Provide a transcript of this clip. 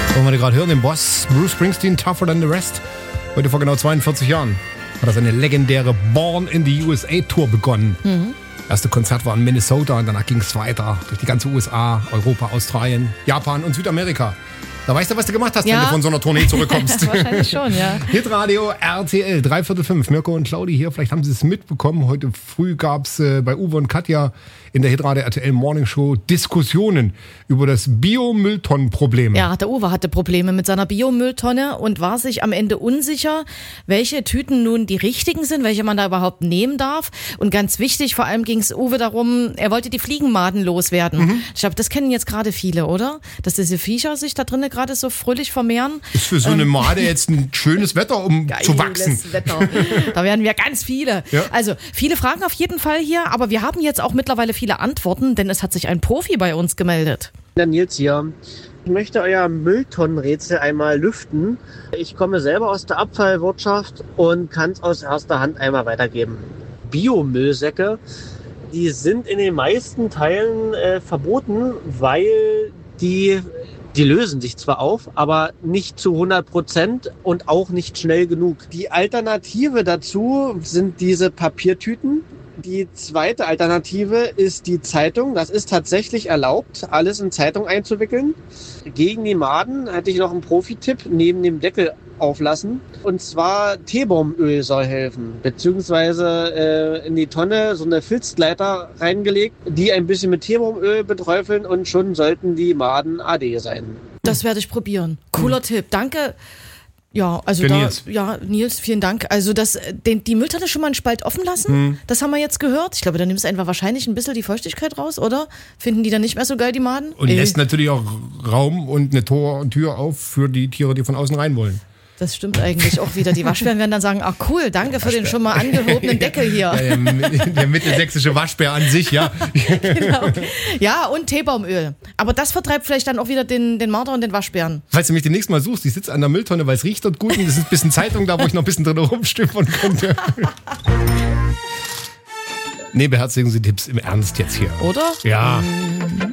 Wollen wir gerade hören, den Boss Bruce Springsteen, Tougher Than the Rest. Heute vor genau 42 Jahren hat er seine legendäre Born in the USA Tour begonnen. Erste Konzert war in Minnesota und danach ging es weiter durch die ganze USA, Europa, Australien, Japan und Südamerika. Da weißt du, was du gemacht hast, wenn du von so einer Tournee zurückkommst. Wahrscheinlich schon, ja. Hitradio RTL, 3/4 Mirko und Claudi hier. Vielleicht haben Sie es mitbekommen. Heute früh gab es bei Uwe und Katja in der Hitradio RTL Morning Show Diskussionen über das Biomülltonnenproblem. Ja, der Uwe hatte Probleme mit seiner Biomülltonne und war sich am Ende unsicher, welche Tüten nun die richtigen sind, welche man da überhaupt nehmen darf. Und ganz wichtig, vor allem ging es Uwe darum, er wollte die Fliegenmaden loswerden. Ich glaube, das kennen jetzt gerade viele, oder? Dass diese Viecher sich da drinnen gerade so fröhlich vermehren. Ist für so eine Made jetzt ein schönes Wetter, um zu wachsen. Wetter. Da werden wir ganz viele. Ja. Also, viele Fragen auf jeden Fall hier, aber wir haben jetzt auch mittlerweile viele Antworten, denn es hat sich ein Profi bei uns gemeldet. Der Nils hier. Ich möchte euer Mülltonnenrätsel einmal lüften. Ich komme selber aus der Abfallwirtschaft und kann es aus erster Hand einmal weitergeben. Biomüllsäcke, die sind in den meisten Teilen verboten, weil die lösen sich zwar auf, aber nicht zu 100% und auch nicht schnell genug. Die Alternative dazu sind diese Papiertüten. Die zweite Alternative ist die Zeitung. Das ist tatsächlich erlaubt, alles in Zeitung einzuwickeln. Gegen die Maden hätte ich noch einen Profi-Tipp, neben dem Deckel auflassen. Und zwar Teebaumöl soll helfen, beziehungsweise in die Tonne so eine Filzgleiter reingelegt, die ein bisschen mit Teebaumöl beträufeln und schon sollten die Maden AD sein. Das werde ich probieren. Cooler Tipp. Danke. Ja, also Nils, vielen Dank. Also die Mülltonne schon mal einen Spalt offen lassen, das haben wir jetzt gehört. Ich glaube, da nimmst du einfach wahrscheinlich ein bisschen die Feuchtigkeit raus, oder? Finden die dann nicht mehr so geil, die Maden? Und lässt natürlich auch Raum und eine Tor und Tür auf für die Tiere, die von außen rein wollen. Das stimmt eigentlich auch wieder. Die Waschbären werden dann sagen, ach cool, danke für den schon mal angehobenen Deckel hier. Ja, der mittelsächsische Waschbär an sich, ja. Genau. Ja, und Teebaumöl. Aber das vertreibt vielleicht dann auch wieder den Marder und den Waschbären. Falls du mich demnächst mal suchst, ich sitze an der Mülltonne, weil es riecht dort gut und es ist ein bisschen Zeitung da, wo ich noch ein bisschen drin rumstümpern könnte. Nee, beherzigen Sie Tipps im Ernst jetzt hier. Oder? Ja.